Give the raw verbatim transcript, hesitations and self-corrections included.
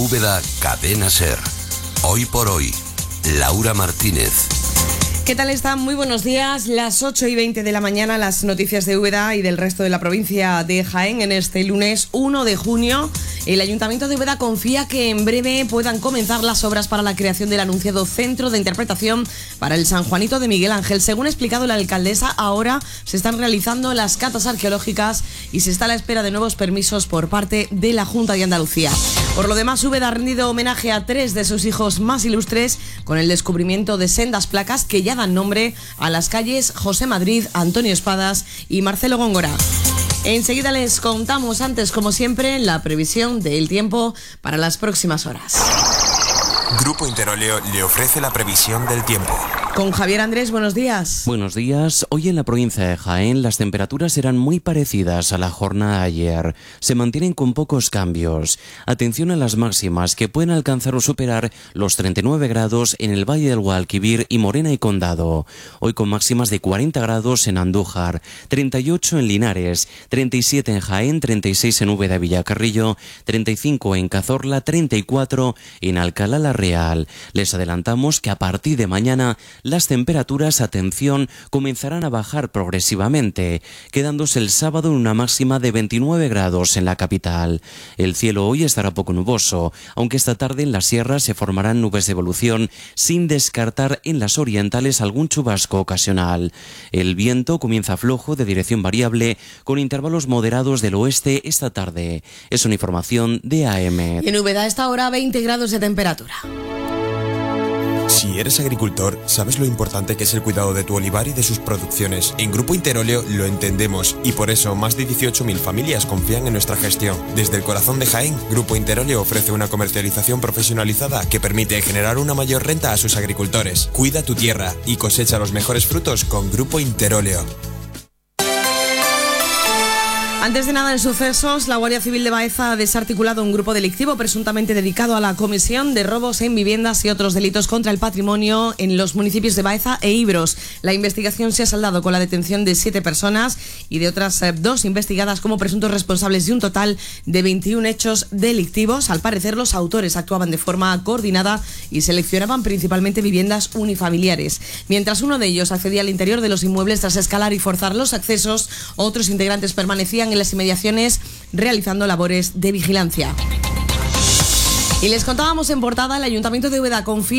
Úbeda, Cadena Ser. Hoy por hoy, Laura Martínez. ¿Qué tal están? Muy buenos días. Las ocho y veinte de la mañana, las noticias de Úbeda y del resto de la provincia de Jaén en este lunes uno de junio. El Ayuntamiento de Úbeda confía que en breve puedan comenzar las obras para la creación del anunciado Centro de Interpretación para el San Juanito de Miguel Ángel. Según ha explicado la alcaldesa, ahora se están realizando las catas arqueológicas y se está a la espera de nuevos permisos por parte de la Junta de Andalucía. Por lo demás, Úbeda ha rendido homenaje a tres de sus hijos más ilustres con el descubrimiento de sendas placas que ya dan nombre a las calles José Madrid, Antonio Espadas y Marcelo Góngora. Enseguida les contamos, antes como siempre, la previsión del tiempo para las próximas horas. Grupo Interóleo le ofrece la previsión del tiempo. Con Javier Andrés, buenos días. Buenos días. Hoy en la provincia de Jaén las temperaturas serán muy parecidas a la jornada de ayer. Se mantienen con pocos cambios. Atención a las máximas que pueden alcanzar o superar los treinta y nueve grados en el Valle del Guadalquivir y Morena y Condado. Hoy con máximas de cuarenta grados en Andújar, treinta y ocho en Linares, treinta y siete en Jaén, treinta y seis en Úbeda Villacarrillo, treinta y cinco en Cazorla, treinta y cuatro en Alcalá la Real. Les adelantamos que a partir de mañana las temperaturas, atención, comenzarán a bajar progresivamente, quedándose el sábado en una máxima de veintinueve grados en la capital. El cielo hoy estará poco nuboso, aunque esta tarde en la sierra se formarán nubes de evolución, sin descartar en las orientales algún chubasco ocasional. El viento comienza flojo de dirección variable, con intervalos moderados del oeste esta tarde. Es una información de A M. Y en Úbeda a esta hora veinte grados de temperatura. Si eres agricultor, sabes lo importante que es el cuidado de tu olivar y de sus producciones. En Grupo Interóleo lo entendemos y por eso más de dieciocho mil familias confían en nuestra gestión. Desde el corazón de Jaén, Grupo Interóleo ofrece una comercialización profesionalizada que permite generar una mayor renta a sus agricultores. Cuida tu tierra y cosecha los mejores frutos con Grupo Interóleo. Antes de nada, en sucesos, la Guardia Civil de Baeza ha desarticulado un grupo delictivo presuntamente dedicado a la comisión de robos en viviendas y otros delitos contra el patrimonio en los municipios de Baeza e Ibros. La investigación se ha saldado con la detención de siete personas y de otras eh, dos investigadas como presuntos responsables de un total de veintiún hechos delictivos. Al parecer, los autores actuaban de forma coordinada y seleccionaban principalmente viviendas unifamiliares. Mientras uno de ellos accedía al interior de los inmuebles tras escalar y forzar los accesos, otros integrantes permanecían en las inmediaciones realizando labores de vigilancia. Y les contábamos en portada, el Ayuntamiento de Úbeda confía